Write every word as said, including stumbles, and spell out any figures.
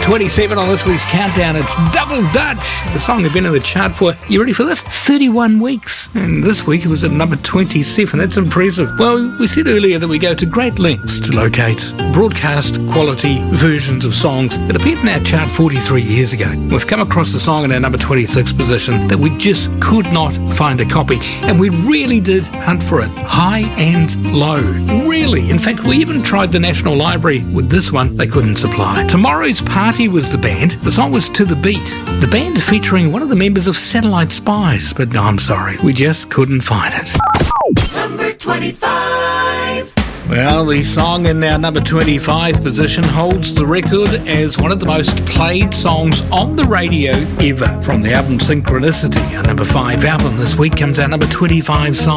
twenty-seven on this week's countdown. It's Double Dutch. The song had been in the chart for, you ready for this? thirty-one weeks. And this week it was at number twenty-seven. That's impressive. Well, we said earlier that we go to great lengths to locate broadcast quality versions of songs that appeared in our chart forty-three years ago. We've come across a song in our number twenty-six position that we just could not find a copy, and we really did hunt for it, high and low. Really. In fact, we even tried the National Library with this one. They couldn't supply. Tomorrow's Party was the band. The song was To The Beat. The band featuring one of the members of Satellite Spies, but no, I'm sorry, we just couldn't find it. Number twenty-five. Well, the song in our number twenty-five position holds the record as one of the most played songs on the radio ever. From the album Synchronicity, our number five album this week, comes our number twenty-five song.